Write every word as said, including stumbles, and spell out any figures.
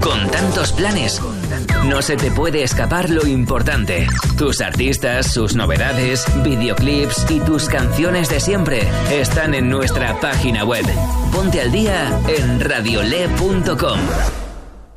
Con tantos planes, no se te puede escapar lo importante. Tus artistas, sus novedades, videoclips y tus canciones de siempre están en nuestra página web. Ponte al día en radiole punto com.